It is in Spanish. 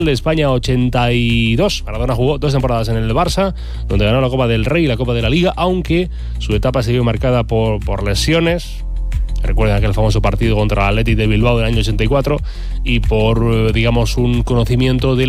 de España 82. Maradona jugó 2 temporadas en el Barça, donde ganó la Copa del Rey y la Copa de la Liga, aunque su etapa se vio marcada por lesiones. Recuerden aquel famoso partido contra el Athletic de Bilbao del año 84 y por, digamos, un conocimiento de